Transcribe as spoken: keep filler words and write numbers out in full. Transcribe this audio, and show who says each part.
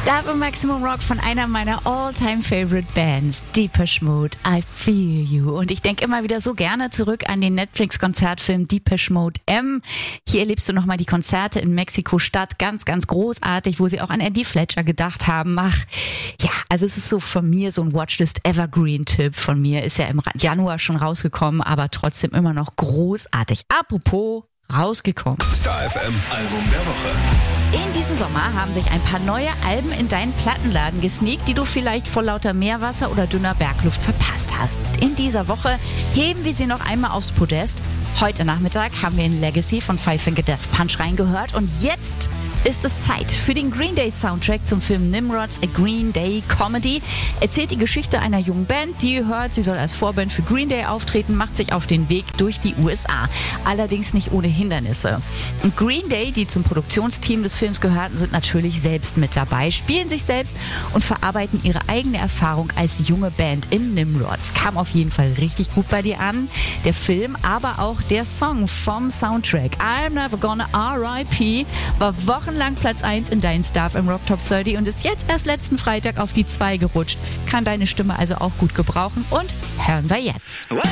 Speaker 1: Star im Maximum Rock von einer meiner all-time-favorite Bands, Depeche Mode, I Feel You. Und ich denke immer wieder so gerne zurück an den Netflix-Konzertfilm Depeche Mode M. Hier erlebst du nochmal die Konzerte in Mexiko-Stadt, ganz, ganz großartig, wo sie auch an Eddie Fletcher gedacht haben. Ach, ja, also es ist so von mir so ein Watchlist-Evergreen-Tipp von mir. Ist ja im Januar schon rausgekommen, aber trotzdem immer noch großartig. Apropos rausgekommen.
Speaker 2: Star F M Album der Woche.
Speaker 1: In diesem Sommer haben sich ein paar neue Alben in deinen Plattenladen gesneakt, die du vielleicht vor lauter Meerwasser oder dünner Bergluft verpasst hast. In dieser Woche heben wir sie noch einmal aufs Podest. Heute Nachmittag haben wir in Legacy von Five Finger Death Punch reingehört und jetzt ist es Zeit für den Green Day Soundtrack zum Film Nimrods, A Green Day Comedy. Erzählt die Geschichte einer jungen Band, die hört, sie soll als Vorband für Green Day auftreten, macht sich auf den Weg durch die U S A. Allerdings nicht ohne Hindernisse. Und Green Day, die zum Produktionsteam des Films gehörten, sind natürlich selbst mit dabei, spielen sich selbst und verarbeiten ihre eigene Erfahrung als junge Band in Nimrods. Kam auf jeden Fall richtig gut bei dir an. Der Film, aber auch der Song vom Soundtrack I'm Never Gonna R I P war wochenlang Platz eins in deinen Star im Rock Top dreißig und ist jetzt erst letzten Freitag auf die zwei gerutscht. Kann deine Stimme also auch gut gebrauchen und hören wir jetzt.